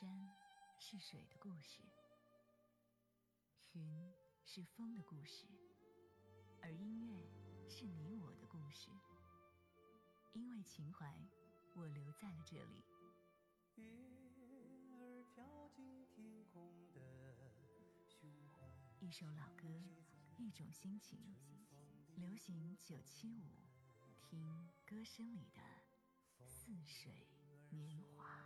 山是水的故事，云是风的故事，而音乐是你我的故事。因为情怀，我留在了这里。 月儿飘进天空的胸怀， 一首老歌，一种心情。流行975，听歌声里的似水年华。